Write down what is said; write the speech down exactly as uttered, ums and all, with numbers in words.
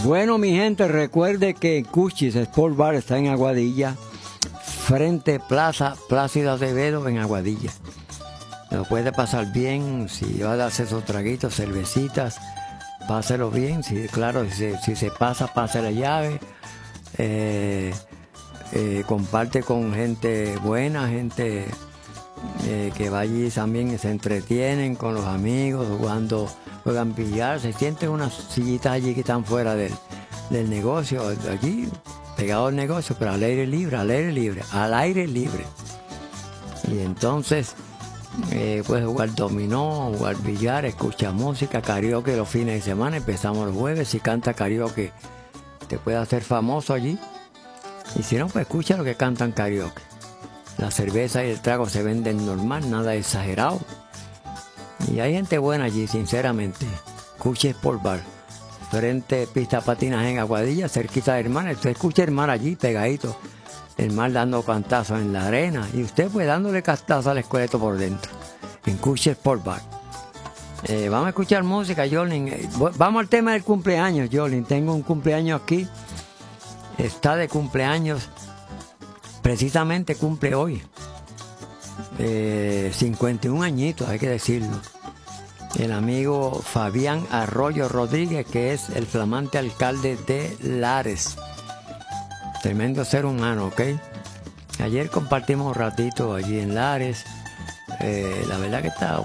Bueno, mi gente, recuerde que Cuchis Sport Bar está en Aguadilla, frente Plaza Plácido Acevedo en Aguadilla. Lo puede pasar bien, si va a darse esos traguitos, cervecitas, páselo bien. Si, claro, si, si se pasa, pase la llave. Eh, eh, comparte con gente buena, gente eh, que va allí también, se entretienen con los amigos, jugando, juegan billar, se sienten unas sillitas allí que están fuera del, del negocio, allí pegado al negocio, pero al aire libre, al aire libre, al aire libre. Y entonces eh, puedes jugar dominó, jugar billar, escuchar música, karaoke los fines de semana, empezamos los jueves, si canta karaoke te puede hacer famoso allí. Y si no, pues escucha lo que cantan karaoke. La cerveza y el trago se venden normal, nada exagerado. Y hay gente buena allí, sinceramente. Cuchis Sport Bar, frente pista patinaje en Aguadilla, cerquita del mar. Usted escucha el mar allí, pegadito. El mar dando cantazos en la arena. Y usted pues dándole cantazos al esqueleto por dentro. En Cuchis Sport Bar. Eh, vamos a escuchar música, Jolin. Eh, vamos al tema del cumpleaños, Jolin. Tengo un cumpleaños aquí. Está de cumpleaños, precisamente cumple hoy, eh, cincuenta y un añitos, hay que decirlo, el amigo Fabián Arroyo Rodríguez, que es el flamante alcalde de Lares. Tremendo ser humano, ¿ok? Ayer compartimos un ratito allí en Lares, eh, la verdad que está